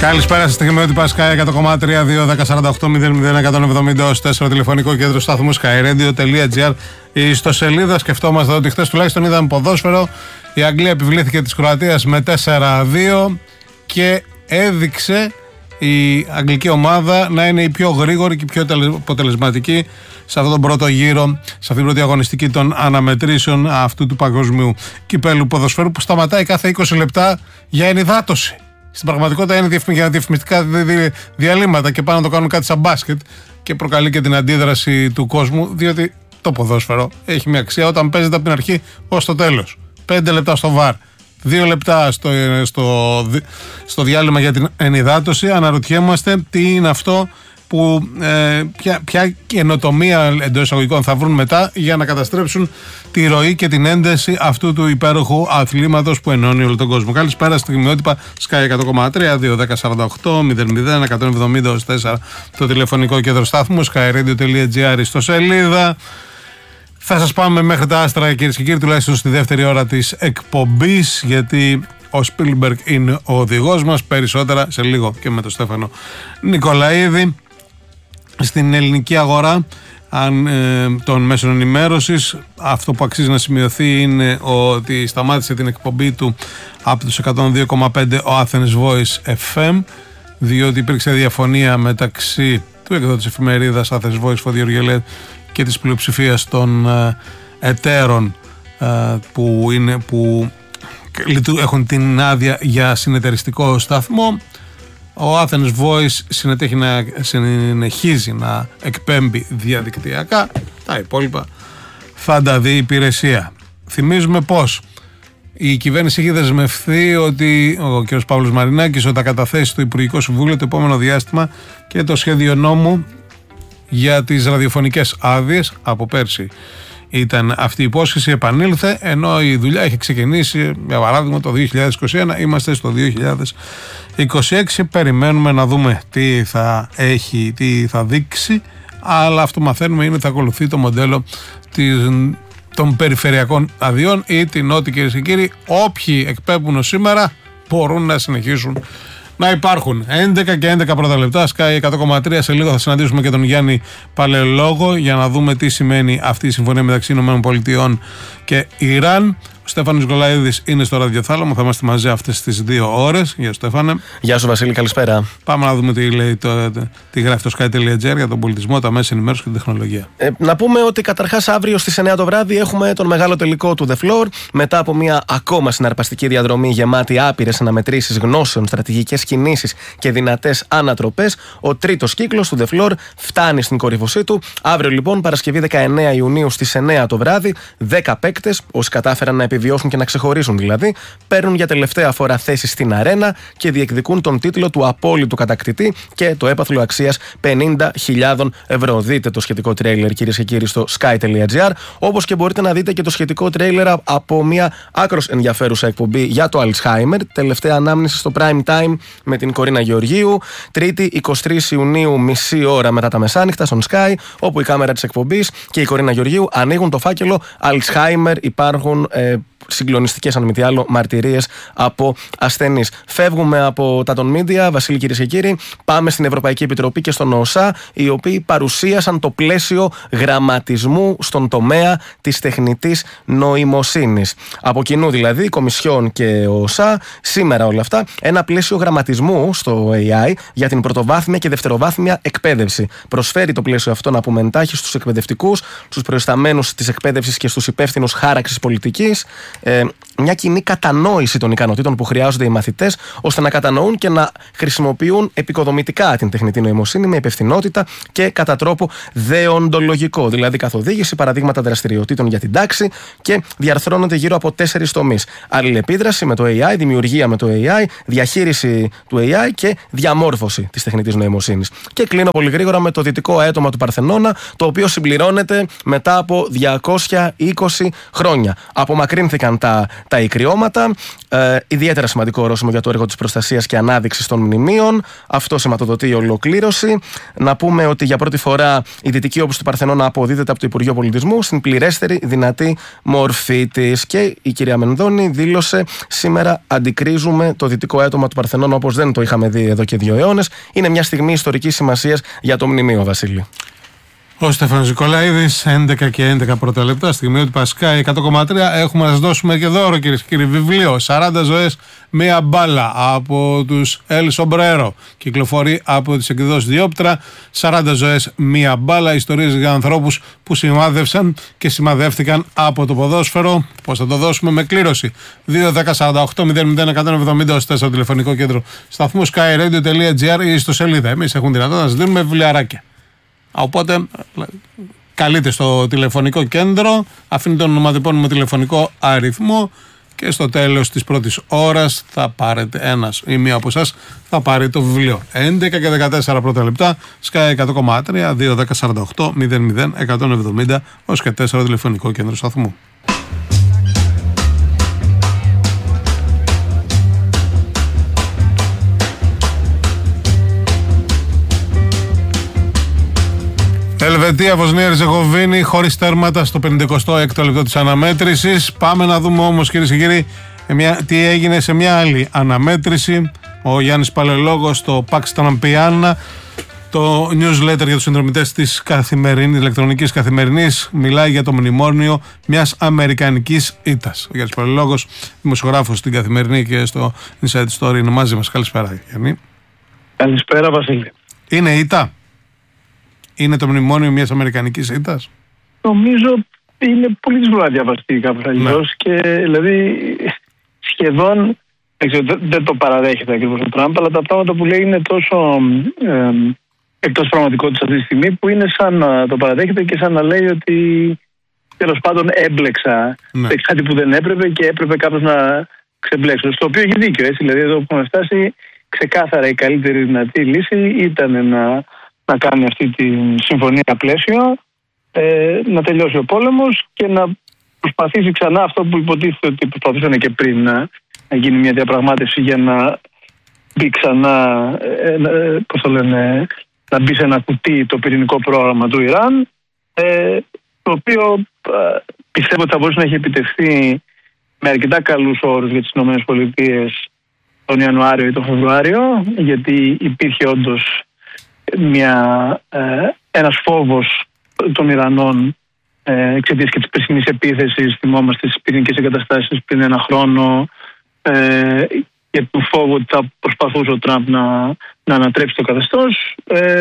Καλησπέρα σας, στιγμιότυπα Sky 100,3-2-10-48-00-170 τηλεφωνικό κέντρο σταθμού skyradio.gr. Η ιστοσελίδα σκεφτόμαστε ότι χθες τουλάχιστον είδαμε ποδόσφαιρο. Η Αγγλία επιβλήθηκε της Κροατίας με 4-2 και έδειξε η αγγλική ομάδα να είναι η πιο γρήγορη και η πιο αποτελεσματική σε αυτόν τον πρώτο γύρο, σε αυτήν την πρώτη αγωνιστική των αναμετρήσεων αυτού του παγκοσμίου κυπέλου ποδοσφαίρου που σταματάει κάθε 20 λεπτά για ενυδάτωση. Στην πραγματικότητα είναι για διαφημιστικά διαλύματα και πάνε να το κάνουν κάτι σαν μπάσκετ και προκαλεί και την αντίδραση του κόσμου, διότι το ποδόσφαιρο έχει μια αξία όταν παίζεται από την αρχή ως το τέλος. 5 λεπτά στο βαρ, 2 λεπτά στο διάλειμμα για την ενυδάτωση. Αναρωτιέμαστε τι είναι αυτό που ποια καινοτομία εντός εισαγωγικών θα βρουν μετά για να καταστρέψουν τη ροή και την ένταση αυτού του υπέροχου αθλήματος που ενώνει όλο τον κόσμο. Καλησπέρα, στιγμιότυπα Sky 100,3-2-10-48-001-170-4 το τηλεφωνικό κέντρο στάθμου skyradio.gr στο σελίδα. Θα σας πάμε μέχρι τα άστρα, κυρίες και κύριοι, τουλάχιστον στη δεύτερη ώρα της εκπομπής, γιατί ο Σπίλμπεργκ είναι ο οδηγός μας. Περισσότερα σε λίγο και με τον Στέφανο Νικολαίδη. Στην ελληνική αγορά των μέσων ενημέρωσης, αυτό που αξίζει να σημειωθεί είναι ότι σταμάτησε την εκπομπή του από τους 102,5 ο Athens Voice FM, διότι υπήρξε διαφωνία μεταξύ του εκδότης εφημερίδας Athens Voice Φωδιοργελέ και της πλειοψηφίας των εταίρων που έχουν την άδεια για συνεταιριστικό σταθμό. Ο Athens Voice συνεχίζει να εκπέμπει διαδικτυακά. Τα υπόλοιπα θα τα δει η υπηρεσία. Θυμίζουμε πως η κυβέρνηση έχει δεσμευθεί ότι ο κ. Παύλος Μαρινάκης θα καταθέσει στο Υπουργικό Συμβούλιο το επόμενο διάστημα και το σχέδιο νόμου για τις ραδιοφωνικές άδειες. Από πέρσι ήταν αυτή η υπόσχεση, επανήλθε, ενώ η δουλειά έχει ξεκινήσει, για παράδειγμα, το 2021, είμαστε στο 2026, περιμένουμε να δούμε τι θα έχει, τι θα δείξει, αλλά αυτό μαθαίνουμε είναι ότι θα ακολουθεί το μοντέλο των περιφερειακών αδειών ή την ότι, κυρίες και κύριοι, όποιοι εκπέμπουν σήμερα μπορούν να συνεχίσουν να υπάρχουν. 11 και 11 πρώτα λεπτά, Sky 100,3. Σε λίγο θα συναντήσουμε και τον Γιάννη Παλαιολόγο για να δούμε τι σημαίνει αυτή η συμφωνία μεταξύ ΗΠΑ και Ιράν. Ο Στέφανος Νικολαίδης είναι στο ραδιοθάλαμο. Θα είμαστε μαζί αυτές τις 2 ώρες. Γεια σου, Στέφανε. Γεια σου, Βασίλη, καλησπέρα. Πάμε να δούμε τι γράφει το Sky.gr για τον πολιτισμό, τα μέσα ενημέρωση και την τεχνολογία. Να πούμε ότι καταρχάς αύριο στις 9 το βράδυ έχουμε τον μεγάλο τελικό του The Floor. Μετά από μια ακόμα συναρπαστική διαδρομή γεμάτη άπειρες αναμετρήσεις γνώσεων, στρατηγικές κινήσεις και δυνατές ανατροπές, ο τρίτος κύκλος του The Floor φτάνει στην κορύφωσή του. Αύριο, λοιπόν, Παρασκευή 19 Ιουνίου στις 9 το βράδυ, 10 παίκτες, όσοι κατάφεραν να επιβιώσουν και να ξεχωρίσουν δηλαδή, παίρνουν για τελευταία φορά θέση στην αρένα και διεκδικούν τον τίτλο του απόλυτου κατακτητή και το έπαθλο αξίας 50.000 ευρώ. Δείτε το σχετικό τρέιλερ, κυρίες και κύριοι, στο sky.gr, όπως και μπορείτε να δείτε και το σχετικό τρέιλερ από μια άκρως ενδιαφέρουσα εκπομπή για το Alzheimer, τελευταία ανάμνηση στο Prime Time με την Κορίνα Γεωργίου, Τρίτη 23 Ιουνίου, μισή ώρα μετά τα μεσάνυχτα, στον Sky, όπου η κάμερα της εκπομπής και η Κορίνα Γεωργίου ανοίγουν το φάκελο Alzheimer. Υπάρχουν συγκλονιστικές, αν μη τι άλλο, μαρτυρίες από ασθενείς. Φεύγουμε από τα των media, Βασίλη, κυρίες και κύριοι, πάμε στην Ευρωπαϊκή Επιτροπή και στον ΟΣΑ, οι οποίοι παρουσίασαν το πλαίσιο γραμματισμού στον τομέα της τεχνητής νοημοσύνης. Από κοινού δηλαδή, η Κομισιόν και ο ΟΣΑ, σήμερα όλα αυτά, ένα πλαίσιο γραμματισμού στο AI για την πρωτοβάθμια και δευτεροβάθμια εκπαίδευση. Προσφέρει το πλαίσιο αυτό, να πούμε εντάχει, στους εκπαιδευτικούς, στους προϊσταμένους της εκπαίδευσης και στους υπεύθυνους χάραξης πολιτικής, μια κοινή κατανόηση των ικανοτήτων που χρειάζονται οι μαθητές, ώστε να κατανοούν και να χρησιμοποιούν επικοδομητικά την τεχνητή νοημοσύνη με υπευθυνότητα και κατά τρόπο δεοντολογικό. Δηλαδή, καθοδήγηση, παραδείγματα δραστηριοτήτων για την τάξη, και διαρθρώνονται γύρω από 4 τομείς. Αλληλεπίδραση με το AI, δημιουργία με το AI, διαχείριση του AI και διαμόρφωση της τεχνητής νοημοσύνης. Και κλείνω πολύ γρήγορα με το δυτικό αέτομα του Παρθενώνα, το οποίο συμπληρώνεται μετά από 220 χρόνια. Απομακρύνθηκαν τα τα ικριώματα. Ιδιαίτερα σημαντικό ορόσημο για το έργο της προστασίας και ανάδειξης των μνημείων. Αυτό σηματοδοτεί η ολοκλήρωση. Να πούμε ότι για πρώτη φορά η Δυτική Όψη του Παρθενώνα αποδίδεται από το Υπουργείο Πολιτισμού στην πληρέστερη δυνατή μορφή της. Και η κυρία Μενδώνη δήλωσε: σήμερα αντικρίζουμε το δυτικό έτομα του Παρθενώνα όπως δεν το είχαμε δει εδώ και 2 αιώνες. Είναι μια στιγμή ιστορικής σημασίας για το μνημείο, Βασίλη. Ο Στέφανος Νικολαίδης, 11 και 11 πρώτα λεπτά, στιγμή ότι Πασκάι 100,3. Έχουμε να σας δώσουμε και δώρο, κυρίες και κύριοι. Βιβλίο 40 ζωές, μία μπάλα από τους El Sombrero. Κυκλοφορεί από τις εκδόσεις Διόπτρα. 40 ζωές, μία μπάλα. Ιστορίες για ανθρώπους που σημάδευσαν και σημαδεύτηκαν από το ποδόσφαιρο. Πώς θα το δώσουμε? Με κλήρωση. 2-10-48-00-170 στο τηλεφωνικό κέντρο σταθμού skyradio.gr ή στο σελίδα. Εμείς έχουμε δυνατότητα να σας δίνουμε βιβλιαράκια. Οπότε καλείτε στο τηλεφωνικό κέντρο, αφήνετε τον ονοματεπώνυμο τηλεφωνικό αριθμό και στο τέλος της πρώτης ώρας θα πάρετε ένας ή μία από εσάς θα πάρει το βιβλίο. 11 και 14 πρώτα λεπτά, Sky 100,3, 2-10-48-00-170 ως και 4 τηλεφωνικό κέντρο σταθμού. Ελβετία, Βοσνία, Ριζεγοβίνη, χωρίς τέρματα στο 56ο λεπτό της αναμέτρησης. Πάμε να δούμε όμως, κυρίες και κύριοι, τι έγινε σε μια άλλη αναμέτρηση. Ο Γιάννης Παλαιολόγος στο Pax Trampiana, το newsletter για τους συνδρομητές της καθημερινής, ηλεκτρονικής καθημερινής, μιλάει για το μνημόνιο μιας αμερικανικής ήττας. Ο Γιάννης Παλαιολόγος, δημοσιογράφος στην Καθημερινή και στο Inside Story, είναι μαζί μας. Καλησπέρα, Γιάννη. Καλησπέρα, Βασίλη. Είναι ήττα? Είναι το μνημόνιο μιας αμερικανικής ήττας? Νομίζω είναι πολύ δύσκολο να διαβαστεί κάπως αλλιώς και δηλαδή σχεδόν δεν το παραδέχεται ακριβώς ο Τραμπ, αλλά τα πράγματα που λέει είναι τόσο εκτός πραγματικότητας αυτή τη στιγμή που είναι σαν να το παραδέχεται και σαν να λέει ότι τέλος πάντων έμπλεξα κάτι που δεν έπρεπε και έπρεπε κάπως να ξεμπλέξω. Στο οποίο έχει δίκιο, έτσι, δηλαδή εδώ που έχουμε φτάσει ξεκάθαρα η καλύτερη δυνατή λύση ήταν να κάνει αυτή τη συμφωνία πλαίσιο, να τελειώσει ο πόλεμος και να προσπαθήσει ξανά αυτό που υποτίθεται ότι προσπαθούσαν και πριν, να γίνει μια διαπραγμάτευση για να μπει ξανά, να μπει σε ένα κουτί το πυρηνικό πρόγραμμα του Ιράν, το οποίο πιστεύω ότι θα μπορούσε να έχει επιτευχθεί με αρκετά καλούς όρους για τις ΗΠΑ τον Ιανουάριο ή τον Φεβρουάριο, γιατί υπήρχε όντως ένας φόβος των Ιρανών εξαιτίας και της περσινής επίθεσης. Θυμόμαστε τις πυρηνικές εγκαταστάσεις πριν ένα χρόνο και του φόβου ότι θα προσπαθούσε ο Τραμπ να ανατρέψει το καθεστώς.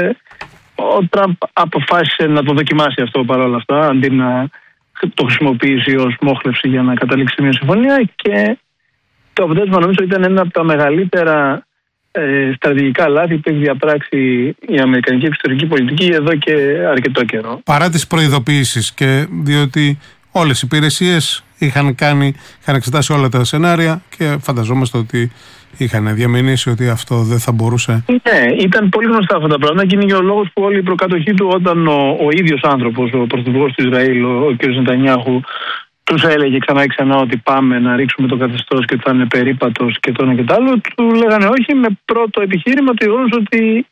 Ο Τραμπ αποφάσισε να το δοκιμάσει αυτό παρόλα αυτά, αντί να το χρησιμοποιήσει ως μόχλευση για να καταλήξει μια συμφωνία, και το αποτέλεσμα νομίζω ήταν ένα από τα μεγαλύτερα στρατηγικά λάθη που έχει διαπράξει η αμερικανική εξωτερική πολιτική εδώ και αρκετό καιρό. Παρά τις προειδοποιήσεις, και διότι όλες οι υπηρεσίες είχαν εξετάσει όλα τα σενάρια και φανταζόμαστε ότι είχαν διαμηνήσει ότι αυτό δεν θα μπορούσε. Ναι, ήταν πολύ γνωστά αυτά τα πράγματα και είναι και ο λόγος που όλη η προκατοχή του, όταν ο ίδιος άνθρωπος, ο πρωθυπουργός του Ισραήλ, ο κ. Νετανιάχου, τους έλεγε ξανά και ξανά ότι πάμε να ρίξουμε το καθεστώς και θα είναι περίπατος και το ένα και το άλλο, του λέγανε όχι, με πρώτο επιχείρημα του γεγονός ότι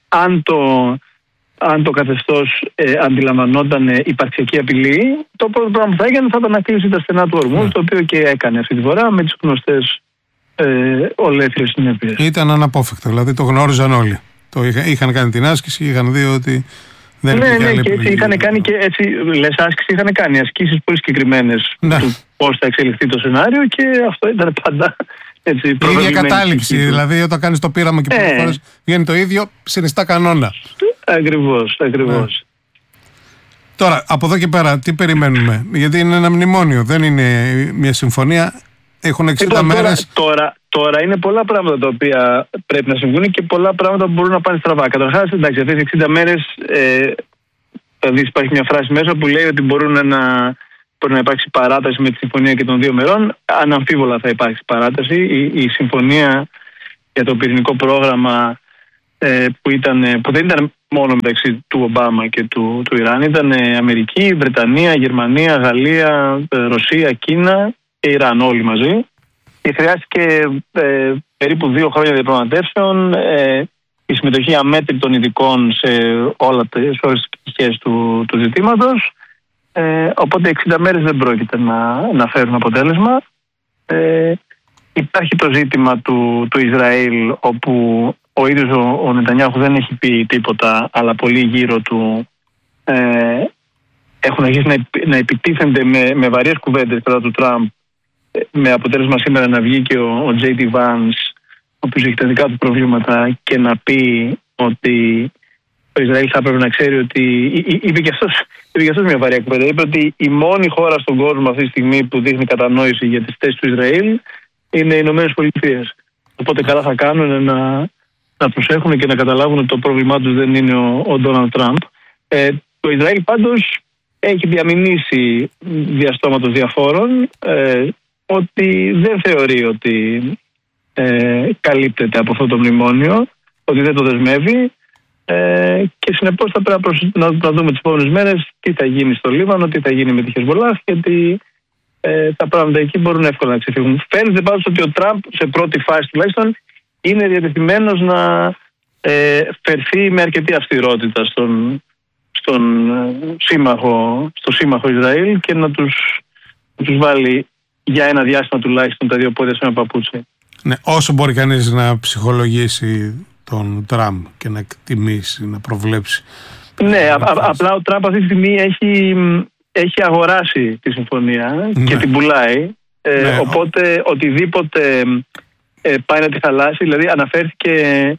αν το καθεστώς αντιλαμβανόταν υπαρξιακή απειλή, το πρώτο πράγμα που θα έκανε θα ήταν να κλείσει τα στενά του ορμού, το οποίο και έκανε αυτή τη φορά με τις γνωστές ολέθριες συνέπειες. Ήταν αναπόφευκτο, δηλαδή το γνώριζαν όλοι. Είχαν κάνει την άσκηση, είχαν δει ότι δεν ναι, και έτσι είχαν κάνει και έτσι, λες άσκηση, είχαν κάνει ασκήσεις πολύ συγκεκριμένες του πώς θα εξελιχθεί το σενάριο και αυτό ήταν πάντα έτσι. Η ίδια κατάληξη, δηλαδή όταν κάνεις το πείραμα και πολλές φορές βγαίνει το ίδιο, συνιστά κανόνα. Ακριβώς. Ναι. Τώρα, από εδώ και πέρα, τι περιμένουμε? Γιατί είναι ένα μνημόνιο, δεν είναι μια συμφωνία. Έχουν 60 μέρες. Τώρα είναι πολλά πράγματα τα οποία πρέπει να συμβούν και πολλά πράγματα που μπορούν να πάνε στραβά. Καταρχάς, εντάξει, αυτές οι 60 μέρες, θα δεις, υπάρχει μια φράση μέσα που λέει ότι μπορεί να υπάρξει παράταση με τη συμφωνία και των 2 μερών. Αναμφίβολα θα υπάρξει παράταση. Η συμφωνία για το πυρηνικό πρόγραμμα που δεν ήταν μόνο μεταξύ του Ομπάμα και του Ιράν, ήταν Αμερική, Βρετανία, Γερμανία, Γαλλία, Ρωσία, Κίνα. και Ιράν όλοι μαζί. Και χρειάστηκε περίπου 2 χρόνια διαπραγματεύσεων, η συμμετοχή αμέτρητων ειδικών σε όλες τις πτυχές του ζητήματος. Οπότε 60 μέρες δεν πρόκειται να φέρουν αποτέλεσμα. Υπάρχει το ζήτημα του Ισραήλ, όπου ο ίδιος ο Νετανιάχου δεν έχει πει τίποτα, αλλά πολλοί γύρω του έχουν αρχίσει να επιτίθενται με βαριές κουβέντες κατά του Τραμπ, με αποτέλεσμα σήμερα να βγει και ο J.D. Vance, ο οποίος έχει τα δικά του προβλήματα, και να πει ότι το Ισραήλ θα πρέπει να ξέρει ότι. Είπε και αυτός μια βαριά κουβέντα. Είπε ότι η μόνη χώρα στον κόσμο αυτή τη στιγμή που δείχνει κατανόηση για τις θέσεις του Ισραήλ είναι οι Ηνωμένες Πολιτείες. Οπότε καλά θα κάνουν να προσέχουν και να καταλάβουν ότι το πρόβλημά τους δεν είναι ο Ντόναλντ Τραμπ. Το Ισραήλ πάντως έχει διαμηνήσει διαστόματος διαφόρων ότι δεν θεωρεί ότι καλύπτεται από αυτό το μνημόνιο, ότι δεν το δεσμεύει, και συνεπώς θα πρέπει να δούμε τις επόμενες μέρες τι θα γίνει στο Λίβανο, τι θα γίνει με τη Χεσμολάχ, γιατί τα πράγματα εκεί μπορούν εύκολα να ξεφύγουν. Φαίνεται πάντως ότι ο Τραμπ σε πρώτη φάση τουλάχιστον είναι διατεθειμένος να φερθεί με αρκετή αυστηρότητα στο σύμμαχο Ισραήλ και να τους βάλει για ένα διάστημα τουλάχιστον τα δύο πόδια σε ένα παπούτσι. Ναι, όσο μπορεί κανείς να ψυχολογήσει τον Τραμπ και να εκτιμήσει, να προβλέψει. Ναι, απλά ο Τραμπ αυτή τη στιγμή έχει αγοράσει τη συμφωνία, ναι, και την πουλάει. Ναι, οπότε οτιδήποτε πάει να τη χαλάσει, δηλαδή αναφέρθηκε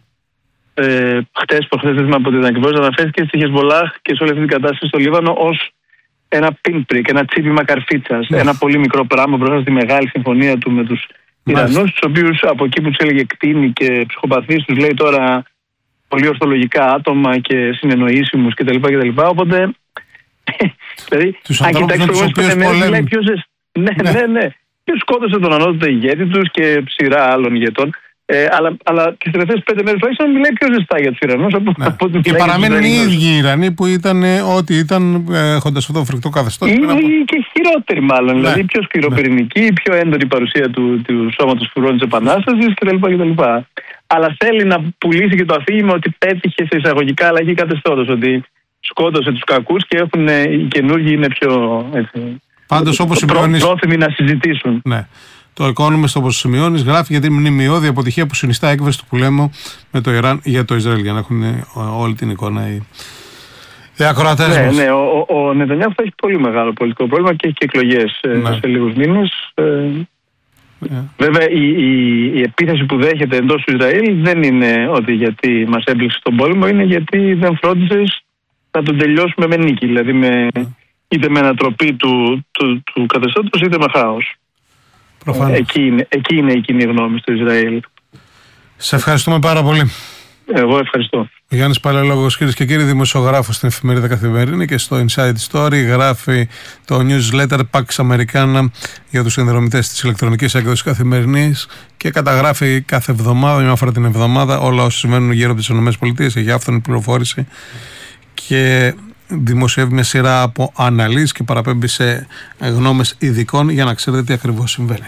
προχθές δεν θυμάμαι πότε ήταν ακριβώς, αναφέρθηκε στη Χεσμολάχ και σε όλη αυτή την κατάσταση στο Λίβανο ως ένα pinprick, ένα τσίπημα καρφίτσας, ένα πολύ μικρό πράγμα μπροστά στη μεγάλη συμφωνία του με τους Ιρανούς, τους οποίους από εκεί που τους έλεγε κτίνη και ψυχοπαθείς, τους λέει τώρα πολύ ορθολογικά άτομα και συνεννοήσιμους κτλ. Οπότε, δηλαδή, αν κοιτάξει το λέει ποιος σκότωσε τον ανώτατο ηγέτη τους και ψηρά άλλων ηγετών. Αλλά τις τελευταίες 5 μέρες τουλάχιστον μιλάει πιο ζεστά για τους Ιρανούς. Και παραμένουν οι ίδιοι οι Ιρανοί που ήταν ό,τι ήταν, έχοντας αυτό το φρικτό καθεστώς. Και χειρότεροι μάλλον. Ναι. Δηλαδή πιο σκληροπυρηνική, πιο έντονη παρουσία του σώματος φρουρών της Επανάστασης κτλ. Αλλά θέλει να πουλήσει και το αφήγημα ότι πέτυχε σε εισαγωγικά αλλαγή καθεστώτος. Ότι σκότωσε τους κακούς και οι καινούργοι είναι πιο πρόθυμοι να συζητήσουν. Ναι. Το Economist, όπως σημειώνεις, γράφει για την μνημειώδη αποτυχία που συνιστά έκβαση του πολέμου με το Ιράν για το Ισραήλ, για να έχουν όλη την εικόνα οι ακροατές μας. Ναι, ο Νετανιάχου θα έχει πολύ μεγάλο πολιτικό πρόβλημα και έχει και εκλογές σε λίγους μήνες. Βέβαια η επίθεση που δέχεται εντός του Ισραήλ δεν είναι ότι γιατί μας έμπληξε τον πόλεμο, είναι γιατί δεν φρόντισες να τον τελειώσουμε με νίκη, δηλαδή είτε με ανατροπή του καθεστώτος είτε με χάος. Εκεί είναι η κοινή γνώμη στο Ισραήλ. Σε ευχαριστούμε πάρα πολύ. Εγώ ευχαριστώ. Ο Γιάννης Παλαιολόγος, κυρίες και κύριοι, δημοσιογράφος στην εφημερίδα Καθημερινή και στο Inside Story, γράφει το newsletter Pax Americana για τους συνδρομητές της ηλεκτρονικής έκδοσης Καθημερινής και καταγράφει κάθε εβδομάδα, μια φορά την εβδομάδα, όλα όσα συμβαίνουν γύρω από τις ΗΠΑ. Έχει άφθονη πληροφόρηση και δημοσιεύει μια σειρά από αναλύσεις και παραπέμπει σε γνώμες ειδικών για να ξέρετε τι ακριβώς συμβαίνει.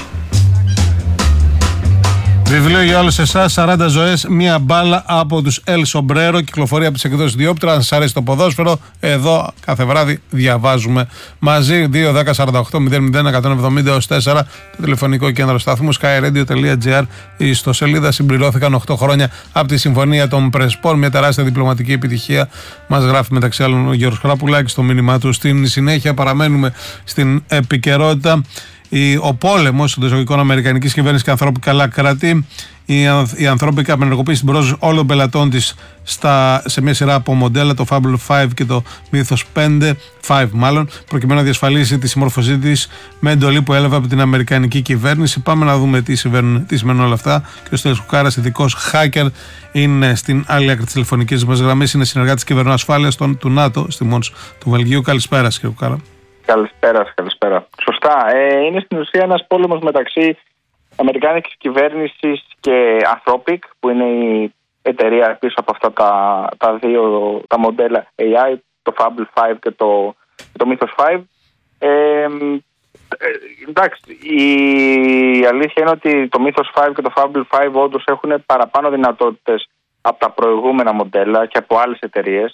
Βιβλίο για όλους εσάς, 40 ζωές, μία μπάλα από τους El Sombrero, κυκλοφορεί από τις εκδόσεις Διόπτρα. Αν σας αρέσει το ποδόσφαιρο, εδώ κάθε βράδυ διαβάζουμε μαζί. 2-10-48-00-170-4, το τηλεφωνικό κέντρο σταθμού, skyradio.gr. Η ιστοσελίδα συμπληρώθηκαν 8 χρόνια από τη Συμφωνία των Πρεσπών, μια τεράστια διπλωματική επιτυχία. Μας γράφει μεταξύ άλλων ο Γιώργος Χαραπουλάκης στο μήνυμά του. Στην συνέχεια παραμένουμε στην επικαιρότητα. Ο πόλεμος των εισαγωγικών αμερικανικής κυβέρνησης και ανθρώπικα καλά κράτη, η ανθρώπικα απενεργοποίηση μπρος όλων των πελατών της σε μια σειρά από μοντέλα, το Fable 5 και το Mythos 5 μάλλον, προκειμένου να διασφαλίσει τη συμμόρφωσή της με εντολή που έλαβε από την αμερικανική κυβέρνηση. Πάμε να δούμε τι σημαίνουν όλα αυτά. Και ο Στέλιος Κουκάρας, ειδικός hacker, είναι στην άλλη άκρη της τηλεφωνικής μας γραμμής, είναι συνεργάτης κυβερνοασφάλειας του ΝΑΤΟ στη Μόνς του Βελγίου. Καλησπέρα, κύριε Κουκάρα. Καλησπέρα. Σωστά. Είναι στην ουσία ένας πόλεμος μεταξύ αμερικάνικης κυβέρνησης και Anthropic, που είναι η εταιρεία πίσω από αυτά τα δύο τα μοντέλα AI, το Fable 5 και το Mythos 5. Εντάξει, η αλήθεια είναι ότι το Mythos 5 και το Fable 5 όντως έχουν παραπάνω δυνατότητες από τα προηγούμενα μοντέλα και από άλλες εταιρείες.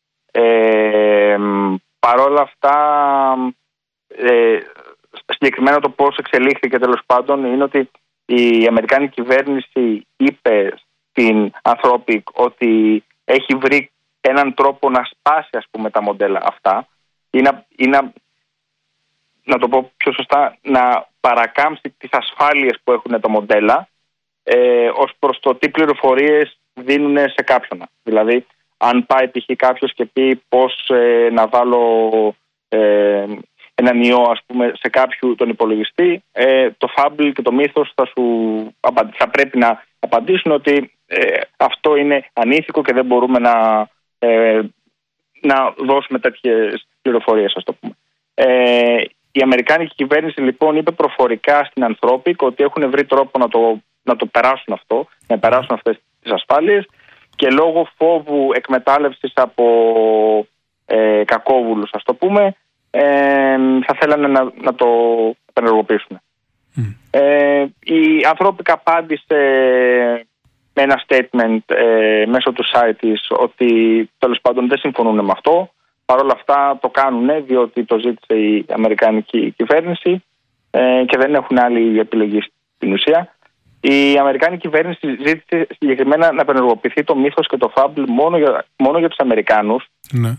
Παρόλα αυτά, συγκεκριμένα το πώς εξελίχθηκε τέλος πάντων είναι ότι η Αμερικάνικη κυβέρνηση είπε στην Anthropic ότι έχει βρει έναν τρόπο να σπάσει, ας πούμε, τα μοντέλα αυτά ή να το πω πιο σωστά, να παρακάμψει τις ασφάλειες που έχουν τα μοντέλα ως προς το τι πληροφορίες δίνουν σε κάποιον. Δηλαδή, αν πάει π.χ. κάποιος και πει πώς να βάλω έναν ιό, ας πούμε, σε κάποιου τον υπολογιστή, το Fable και το Mythos θα πρέπει να απαντήσουν ότι αυτό είναι ανήθικο και δεν μπορούμε να δώσουμε τέτοιες πληροφορίες, ας το πούμε. Η Αμερικάνικη κυβέρνηση λοιπόν είπε προφορικά στην Anthropic ότι έχουν βρει τρόπο να το περάσουν αυτό, να περάσουν αυτές τις ασφάλειες, και λόγω φόβου εκμετάλλευσης από κακόβουλους, ας το πούμε, θα θέλανε να το επενεργοποιήσουν. Η Anthropic απάντησε με ένα statement μέσω του site της ότι τέλος πάντων δεν συμφωνούν με αυτό. Παρ' όλα αυτά το κάνουν διότι το ζήτησε η Αμερικάνικη κυβέρνηση και δεν έχουν άλλη επιλογή στην ουσία. Η Αμερικάνικη κυβέρνηση ζήτησε συγκεκριμένα να επενεργοποιηθεί το Mythos και το Fable μόνο για τους Αμερικάνους. Ναι.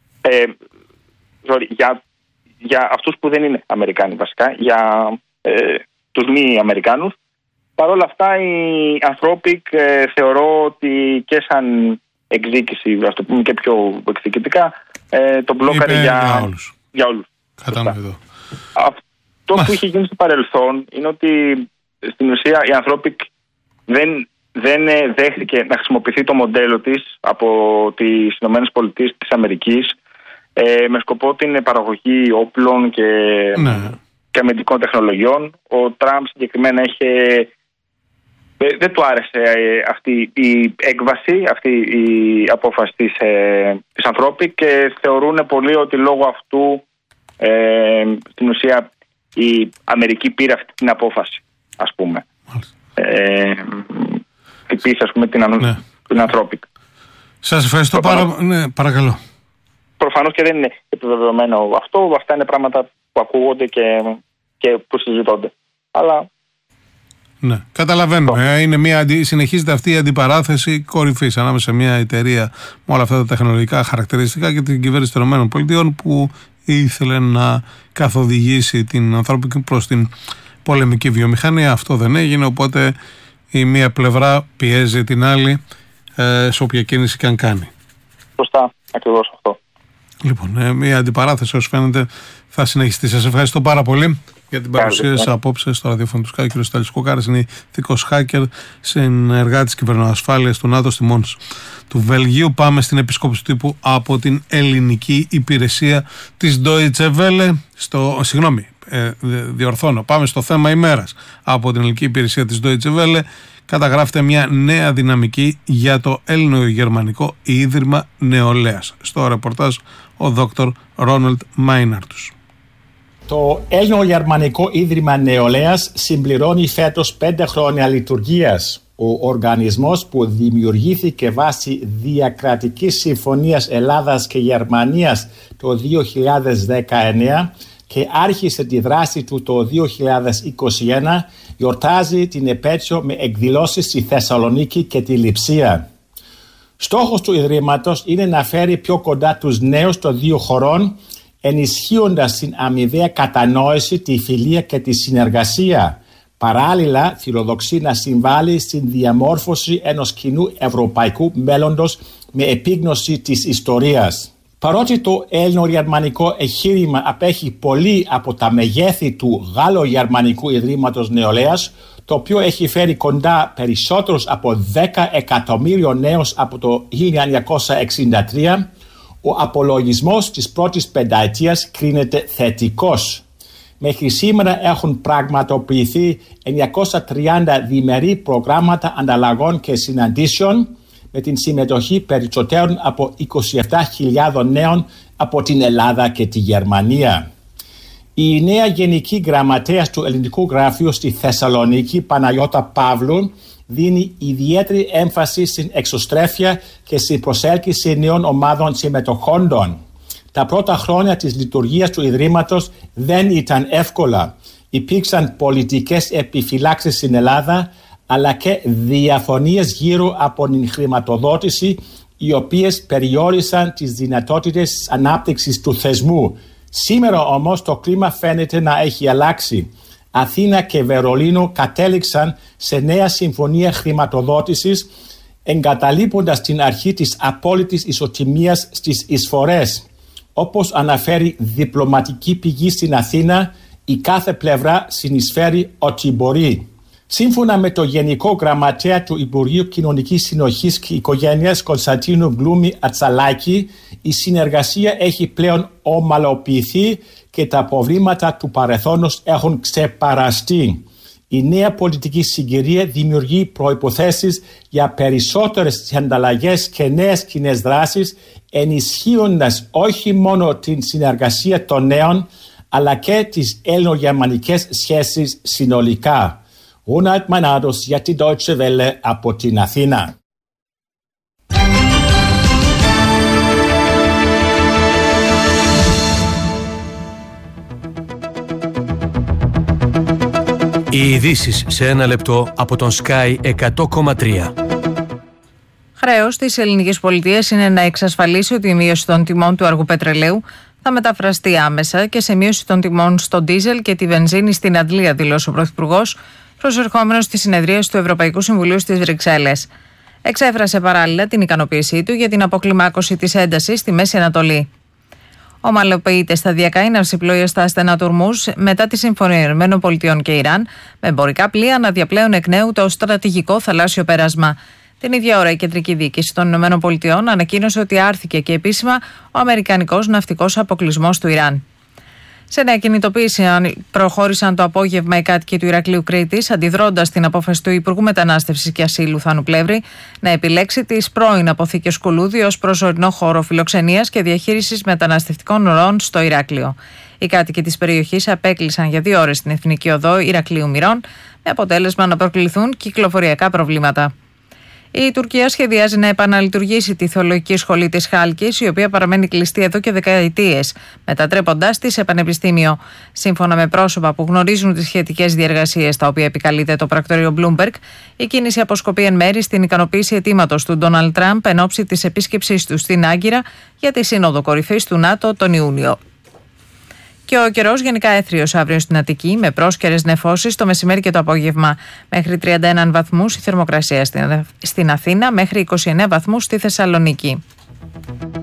Για αυτούς που δεν είναι Αμερικάνοι βασικά, για τους μη Αμερικάνους. Παρ' όλα αυτά η Anthropic θεωρώ ότι και σαν εκδίκηση, ας το πούμε και πιο εκδικητικά, το μπλόκαρε για όλους. Κατάλαβα εδώ. Αυτό που είχε γίνει στο παρελθόν είναι ότι στην ουσία η Anthropic δεν δέχτηκε να χρησιμοποιηθεί το μοντέλο της από τις ΗΠΑ της Αμερικής με σκοπό την παραγωγή όπλων και αμυντικών τεχνολογιών. Ο Τραμπ συγκεκριμένα δεν του άρεσε αυτή η έκβαση, αυτή η απόφαση της Anthropic, και θεωρούν πολλοί ότι λόγω αυτού στην ουσία η Αμερική πήρε αυτή την απόφαση, ας πούμε. Επίσης, ας πούμε, την Anthropic. Σας ευχαριστώ πάρα πολύ. Ναι, παρακαλώ. Προφανώς και δεν είναι επιβεβαιωμένο αυτό. Αυτά είναι πράγματα που ακούγονται και που συζητώνται. Αλλά... Ναι, καταλαβαίνω. Συνεχίζεται αυτή η αντιπαράθεση κορυφής ανάμεσα σε μια εταιρεία με όλα αυτά τα τεχνολογικά χαρακτηριστικά και την κυβέρνηση των ΗΠΑ που ήθελε να καθοδηγήσει την ανθρώπινη προς την πολεμική βιομηχανία. Αυτό δεν έγινε, οπότε η μία πλευρά πιέζει την άλλη σε όποια κίνηση και αν κάνει. Σωστά, ακριβώς αυτό. Λοιπόν, μια αντιπαράθεση όσο φαίνεται θα συνεχιστεί. Σας ευχαριστώ πάρα πολύ για την παρουσία σας απόψε στο ραδιόφωνο του Sky. Ο κ. Στάλης Κοκάρας είναι ηθικός hacker, συνεργάτης κυβερνοασφάλειας του ΝΑΤΟ στη Μόνς του Βελγίου. Πάμε στην επισκόπηση του τύπου από την ελληνική υπηρεσία της Deutsche Welle. Διορθώνω. Πάμε στο θέμα ημέρας. Από την ελληνική υπηρεσία της Deutsche Welle καταγράφεται μια νέα δυναμική για το Έλληνο-Γερμανικό Ίδρυμα Νεολαίας. Στο ρεπορτάζ ο Δόκτωρ Ρόναλντ Μάιναρτους. Το Έλληνο-Γερμανικό Ίδρυμα Νεολαίας συμπληρώνει φέτος 5 χρόνια λειτουργίας. Ο οργανισμός, που δημιουργήθηκε βάσει διακρατικής συμφωνίας Ελλάδας και Γερμανίας το 2019 και άρχισε τη δράση του το 2021, γιορτάζει την επέτειο με εκδηλώσεις στη Θεσσαλονίκη και τη Λειψία. Στόχος του Ιδρύματος είναι να φέρει πιο κοντά τους νέους των δύο χωρών, ενισχύοντας την αμοιβαία κατανόηση, τη φιλία και τη συνεργασία. Παράλληλα, φιλοδοξεί να συμβάλλει στην διαμόρφωση ενός κοινού ευρωπαϊκού μέλλοντος με επίγνωση της ιστορίας. Παρότι το Έλληνο-Γερμανικό εγχείρημα απέχει πολύ από τα μεγέθη του Γάλλο-Γερμανικού Ιδρύματος Νεολαίας, το οποίο έχει φέρει κοντά περισσότερους από 10 εκατομμύριων νέους από το 1963, ο απολογισμός της πρώτης πενταετίας κρίνεται θετικός. Μέχρι σήμερα έχουν πραγματοποιηθεί 930 διμερεί προγράμματα ανταλλαγών και συναντήσεων με την συμμετοχή περισσότερων από 27.000 νέων από την Ελλάδα και τη Γερμανία. Η νέα Γενική Γραμματέας του Ελληνικού Γραφείου στη Θεσσαλονίκη, Παναγιώτα Παύλου, δίνει ιδιαίτερη έμφαση στην εξωστρέφεια και στην προσέλκυση νέων ομάδων συμμετοχόντων. Τα πρώτα χρόνια της λειτουργίας του Ιδρύματος δεν ήταν εύκολα. Υπήρξαν πολιτικές επιφυλάξεις στην Ελλάδα, αλλά και διαφωνίες γύρω από την χρηματοδότηση, οι οποίες περιόρισαν τις δυνατότητες ανάπτυξης του θεσμού. Σήμερα όμως το κλίμα φαίνεται να έχει αλλάξει. Αθήνα και Βερολίνο κατέληξαν σε νέα συμφωνία χρηματοδότησης, εγκαταλείποντας την αρχή της απόλυτης ισοτιμίας στις εισφορές. Όπως αναφέρει διπλωματική πηγή στην Αθήνα, η κάθε πλευρά συνεισφέρει ό,τι μπορεί. Σύμφωνα με το Γενικό Γραμματέα του Υπουργείου Κοινωνικής Συνοχής και Οικογένειας, Κωνσταντίνου Μπλούμη Ατσαλάκη, η συνεργασία έχει πλέον ομαλοποιηθεί και τα προβλήματα του παρελθόντος έχουν ξεπεραστεί. Η νέα πολιτική συγκυρία δημιουργεί προϋποθέσεις για περισσότερες ανταλλαγές και νέες κοινές δράσεις, ενισχύοντας όχι μόνο την συνεργασία των νέων, αλλά και τις ελληνογερμανικές σχέσεις συνολικά. Ronald Manados για τη Deutsche Welle από την Αθήνα. Οι ειδήσεις σε ένα λεπτό από τον Sky 100,3. Χρέος της ελληνικής πολιτείας είναι να εξασφαλίσει ότι η μείωση των τιμών του αργού πετρελαίου θα μεταφραστεί άμεσα και σε μείωση των τιμών στο ντίζελ και τη βενζίνη στην Αντλία, δηλώσει ο Πρωθυπουργός, προσερχόμενος στη συνεδρίαση του Ευρωπαϊκού Συμβουλίου στις Βρυξέλλες. Εξέφρασε παράλληλα την ικανοποίησή του για την αποκλιμάκωση της έντασης στη Μέση Ανατολή. Ομαλοποιείται σταδιακά η ναυσιπλοεία στα στενά του Ορμούζ μετά τη συμφωνία ΗΠΑ και Ιράν, με εμπορικά πλοία να διαπλέουν εκ νέου το στρατηγικό θαλάσσιο πέρασμα. Την ίδια ώρα η κεντρική διοίκηση των ΗΠΑ ανακοίνωσε ότι άρθηκε και επίσημα ο αμερικανικός ναυτικός αποκλεισμός του Ιράν. Σε νέα κινητοποίηση προχώρησαν το απόγευμα οι κάτοικοι του Ηρακλείου Κρήτης, αντιδρώντας στην απόφαση του Υπουργού Μετανάστευσης και Ασύλου Θάνου Πλεύρη να επιλέξει τις πρώην αποθήκες Κουλούδη ως προσωρινό χώρο φιλοξενίας και διαχείρισης μεταναστευτικών ροών στο Ηράκλειο. Οι κάτοικοι της περιοχής απέκλεισαν για 2 ώρες την Εθνική Οδό Ηρακλείου Μυρών, με αποτέλεσμα να προκληθούν κυκλοφοριακά προβλήματα. Η Τουρκία σχεδιάζει να επαναλειτουργήσει τη θεολογική σχολή της Χάλκης, η οποία παραμένει κλειστή εδώ και δεκαετίες, μετατρέποντάς τη σε πανεπιστήμιο. Σύμφωνα με πρόσωπα που γνωρίζουν τις σχετικές διεργασίες, τα οποία επικαλείται το πρακτορείο Bloomberg, η κίνηση αποσκοπεί εν μέρη στην ικανοποίηση αιτήματος του Ντόναλντ Τραμπ εν ώψη της επίσκεψής του στην Άγκυρα για τη Σύνοδο Κορυφής του ΝΑΤΟ τον Ιούνιο. Και ο καιρός γενικά έθριος αύριο στην Αττική, με πρόσκαιρες νεφώσεις το μεσημέρι και το απόγευμα. Μέχρι 31 βαθμούς η θερμοκρασία στην Αθήνα, μέχρι 29 βαθμούς στη Θεσσαλονίκη.